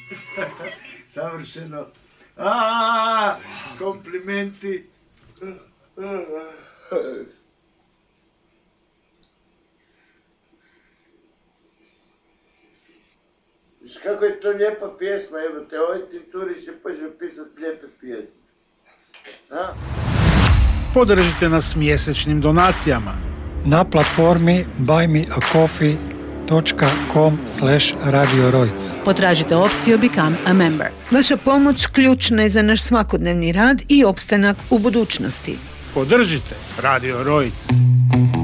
Savršeno. Komplimenti. Viš kako je to lijepa pjesma, evo te, ovoj ti turiš je počeo pisati lijepe pjesme. Podržite nas mjesečnim donacijama na platformi buymeacoffee.com/Radio Rojc. Potražite opciju Become a Member. Vaša pomoć ključna je za naš svakodnevni rad i opstanak u budućnosti. Podržite Radio Rojc.